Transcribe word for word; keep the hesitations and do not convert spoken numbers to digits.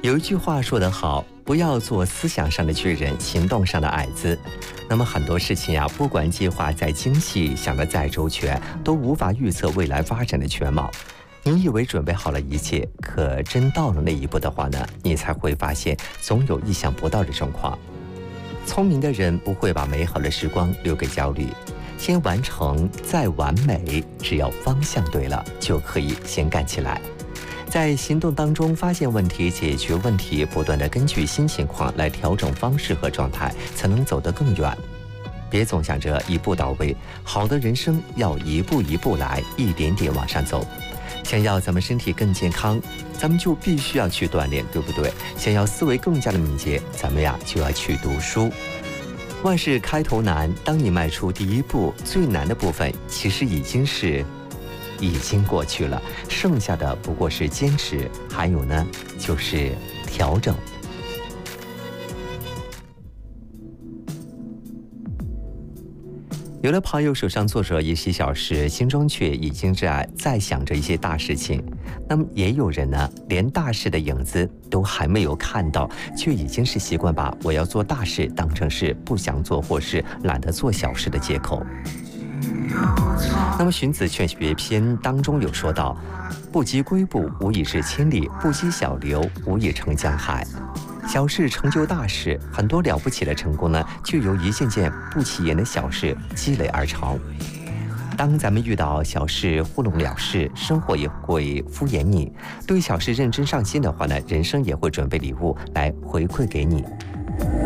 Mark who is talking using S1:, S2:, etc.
S1: 有一句话说得好，不要做思想上的巨人，行动上的矮子。那么很多事情呀、啊，不管计划再精细，想得再周全，都无法预测未来发展的全貌。你以为准备好了一切，可真到了那一步的话呢，你才会发现总有意想不到的状况。聪明的人不会把美好的时光留给焦虑，先完成再完美，只要方向对了，就可以先干起来。在行动当中发现问题，解决问题，不断地根据新情况来调整方式和状态，才能走得更远。别总想着一步到位，好的人生要一步一步来，一点点往上走。想要咱们身体更健康，咱们就必须要去锻炼，对不对？想要思维更加的敏捷，咱们呀就要去读书。万事开头难，当你迈出第一步，最难的部分其实已经是已经过去了，剩下的不过是坚持，还有呢就是调整。有的朋友手上做着一些小事，心中却已经在在想着一些大事情。那么也有人呢，连大事的影子都还没有看到，却已经是习惯把我要做大事当成是不想做或是懒得做小事的借口。那么荀子劝学篇当中有说到，不积跬步，无以至千里；不积小流，无以成江海。小事成就大事，很多了不起的成功呢，就由一件件不起眼的小事积累而成。当咱们遇到小事糊弄了事，生活也会敷衍你；对小事认真上心的话呢，人生也会准备礼物来回馈给你。